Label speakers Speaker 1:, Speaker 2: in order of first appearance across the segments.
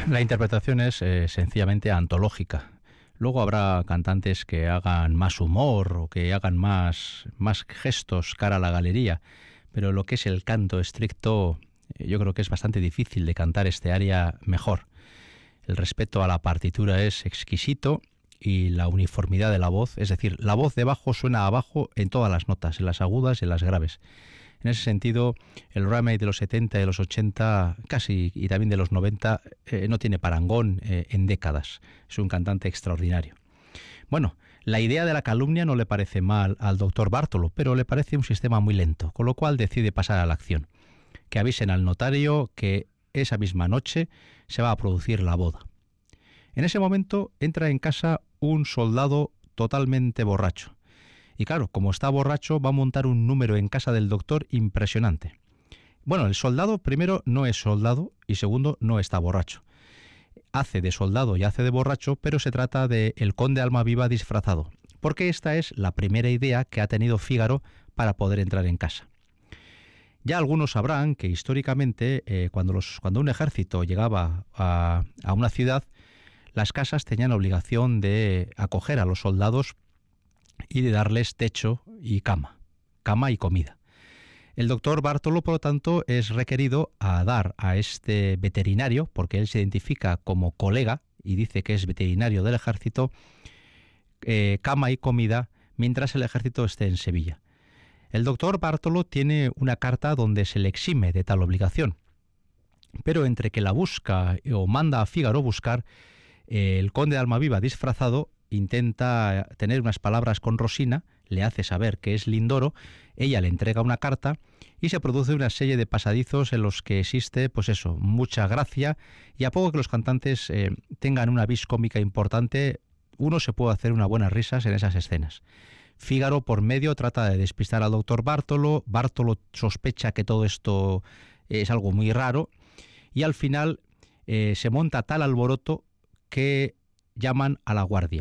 Speaker 1: La interpretación es sencillamente antológica. Luego habrá cantantes que hagan más humor o que hagan más gestos cara a la galería, pero lo que es el canto estricto, yo creo que es bastante difícil de cantar este aria mejor. El respeto a la partitura es exquisito y la uniformidad de la voz, es decir, la voz de bajo suena abajo en todas las notas, en las agudas y en las graves. En ese sentido, el Ramey de los 70 y de los 80, casi, y también de los 90, no tiene parangón en décadas. Es un cantante extraordinario. Bueno, la idea de la calumnia no le parece mal al doctor Bartolo, pero le parece un sistema muy lento, con lo cual decide pasar a la acción. Que avisen al notario que esa misma noche se va a producir la boda. En ese momento entra en casa un soldado totalmente borracho. Y claro, como está borracho, va a montar un número en casa del doctor impresionante. Bueno, el soldado, primero, no es soldado y segundo, no está borracho. Hace de soldado y hace de borracho, pero se trata de el conde Almaviva disfrazado, porque esta es la primera idea que ha tenido Fígaro para poder entrar en casa. Ya algunos sabrán que históricamente, cuando un ejército llegaba a una ciudad, las casas tenían obligación de acoger a los soldados y de darles techo y cama y comida. El doctor Bartolo, por lo tanto, es requerido a dar a este veterinario, porque él se identifica como colega y dice que es veterinario del ejército, cama y comida mientras el ejército esté en Sevilla. El doctor Bartolo tiene una carta donde se le exime de tal obligación, pero entre que la busca o manda a Fígaro buscar, el conde de Almaviva disfrazado intenta tener unas palabras con Rosina, le hace saber que es Lindoro, ella le entrega una carta y se produce una serie de pasadizos en los que existe, pues eso, mucha gracia, y a poco que los cantantes tengan una vis cómica importante, uno se puede hacer unas buenas risas en esas escenas. Fígaro por medio trata de despistar al doctor Bartolo, Bartolo sospecha que todo esto es algo muy raro y al final se monta tal alboroto que llaman a la guardia.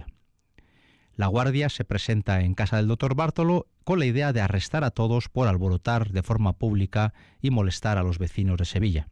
Speaker 1: La guardia se presenta en casa del doctor Bartolo con la idea de arrestar a todos por alborotar de forma pública y molestar a los vecinos de Sevilla.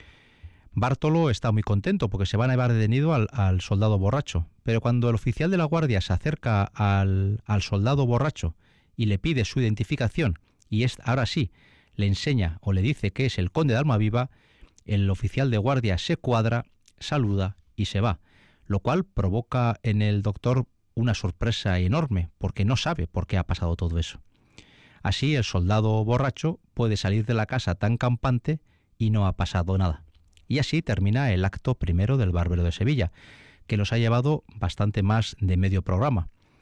Speaker 1: Bartolo está muy contento porque se van a llevar detenido al soldado borracho, pero cuando el oficial de la guardia se acerca al soldado borracho y le pide su identificación y ahora sí le enseña o le dice que es el conde de Almaviva, el oficial de guardia se cuadra, saluda y se va, lo cual provoca en el doctor una sorpresa enorme, porque no sabe por qué ha pasado todo eso. Así el soldado borracho puede salir de la casa tan campante y no ha pasado nada. Y así termina el acto primero del Barbero de Sevilla, que nos ha llevado bastante más de medio programa.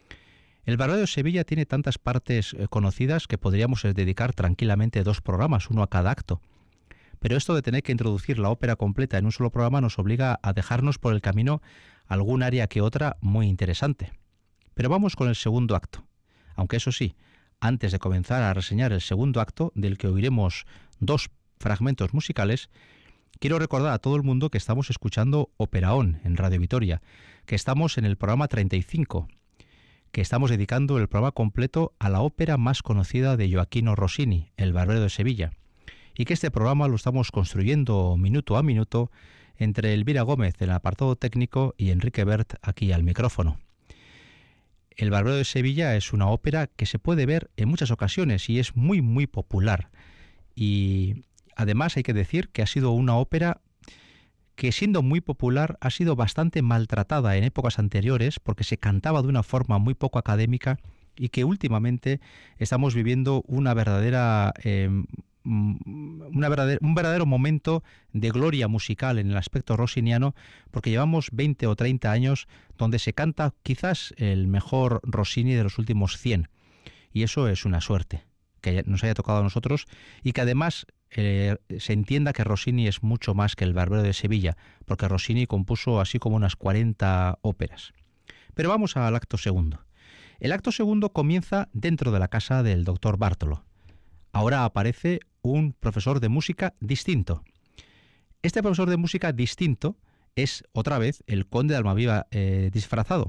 Speaker 1: El Barbero de Sevilla tiene tantas partes conocidas que podríamos dedicar tranquilamente 2 programas, uno a cada acto. Pero esto de tener que introducir la ópera completa en un solo programa nos obliga a dejarnos por el camino algún área que otra muy interesante. Pero vamos con el segundo acto. Aunque eso sí, antes de comenzar a reseñar el segundo acto, del que oiremos 2 fragmentos musicales, quiero recordar a todo el mundo que estamos escuchando Operaón en Radio Vitoria, que estamos en el programa 35, que estamos dedicando el programa completo a la ópera más conocida de Gioachino Rossini, El Barbero de Sevilla, y que este programa lo estamos construyendo minuto a minuto entre Elvira Gómez en el apartado técnico y Enrique Bert aquí al micrófono. El Barbero de Sevilla es una ópera que se puede ver en muchas ocasiones y es muy muy popular. Y además hay que decir que ha sido una ópera que, siendo muy popular, ha sido bastante maltratada en épocas anteriores porque se cantaba de una forma muy poco académica y que últimamente estamos viviendo un verdadero momento de gloria musical en el aspecto rossiniano, porque llevamos 20 o 30 años donde se canta quizás el mejor Rossini de los últimos 100, y eso es una suerte, que nos haya tocado a nosotros y que además se entienda que Rossini es mucho más que el Barbero de Sevilla, porque Rossini compuso así como unas 40 óperas. Pero vamos al acto segundo. El acto segundo comienza dentro de la casa del doctor Bartolo. Ahora aparece un profesor de música distinto. Este profesor de música distinto es otra vez el conde de Almaviva disfrazado.